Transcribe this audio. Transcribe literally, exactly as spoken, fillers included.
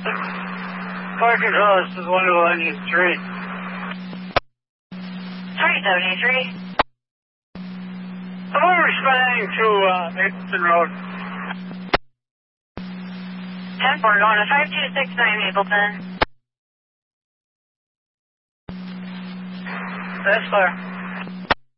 Fire control, this is one one eight three. three seventy-three. I'm responding to uh, Mapleton Road. ten four, going to five two six nine Mapleton. That's fire.